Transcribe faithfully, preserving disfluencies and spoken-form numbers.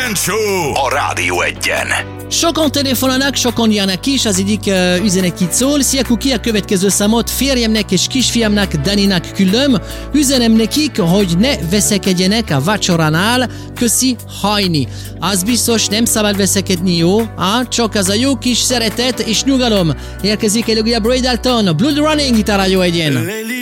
Kejfejancsi Show a Rádió Egyen. Sokan telefonálnak, sokan járnak is, az egyik uh, üzenet itt szól. Szia Kuki, a következő számot férjemnek és kisfiamnak, Daninak küldöm. Üzenem nekik, hogy ne veszekedjenek a vacsoránál, köszi, hajni. Az biztos nem szabad veszekedni, jó? Ah, csak az a jó kis szeretet és nyugalom. Érkezik előbb a Bray Dalton, Blood Running itt a Rádió Egyen.